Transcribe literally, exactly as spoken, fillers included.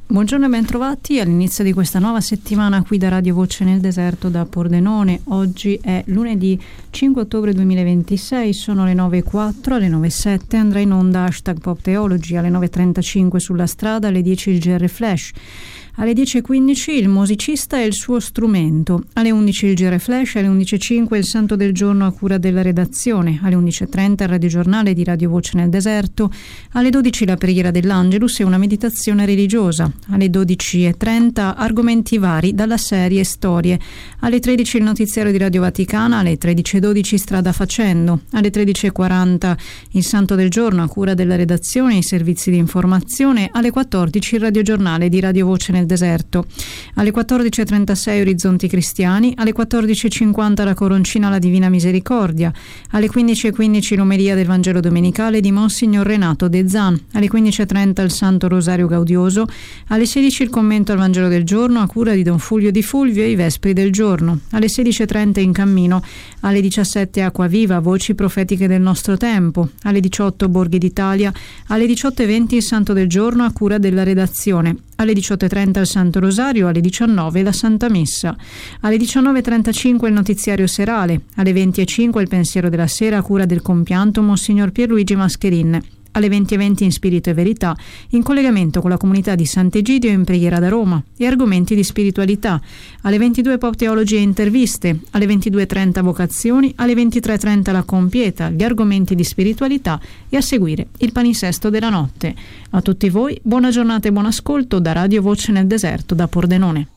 Buongiorno e bentrovati all'inizio di questa nuova settimana qui da Radio Voce nel Deserto da Pordenone. Oggi è lunedì cinque ottobre duemilaventisei, sono le nove e quattro, alle nove e sette andrà in onda Hashtag Pop Theology, alle nove e trentacinque Sulla Strada, alle dieci il G R Flash. Alle dieci e quindici il musicista e il suo strumento, alle undici il G R Flash, alle undici e cinque il Santo del Giorno a cura della redazione, alle undici e trenta il radiogiornale di Radio Voce nel Deserto, alle dodici la preghiera dell'Angelus e una meditazione religiosa, alle dodici e trenta argomenti vari dalla serie Storie, alle tredici il notiziario di Radio Vaticana, alle tredici e dodici Strada Facendo, alle tredici e quaranta il Santo del Giorno a cura della redazione e i servizi di informazione, alle quattordici il radiogiornale di Radio Voce nel Deserto, alle quattordici e trentasei Orizzonti Cristiani, alle quattordici e cinquanta la Coroncina alla Divina Misericordia, alle quindici e quindici l'omelia del Vangelo Domenicale di Monsignor Renato De Zan, alle quindici e trenta il Santo Rosario Gaudioso, alle sedici il commento al Vangelo del Giorno a cura di Don Fulvio Di Fulvio e i Vespri del Giorno, alle sedici e trenta In Cammino, alle diciassette Acqua Viva, voci profetiche del nostro tempo, alle diciotto Borghi d'Italia, alle diciotto e venti il Santo del Giorno a cura della redazione, alle diciotto e trenta il Santo Rosario, alle diciannove la Santa Messa, alle diciannove e trentacinque il notiziario serale, alle venti e cinque il pensiero della sera a cura del compianto Monsignor Pierluigi Mascherin, alle venti e venti in Spirito e Verità, in collegamento con la comunità di Sant'Egidio in preghiera da Roma e argomenti di spiritualità, alle ventidue Pop Theology e interviste, alle ventidue e trenta vocazioni, alle ventitré e trenta la compieta, gli argomenti di spiritualità e a seguire il palinsesto della notte. A tutti voi buona giornata e buon ascolto da Radio Voce nel Deserto da Pordenone.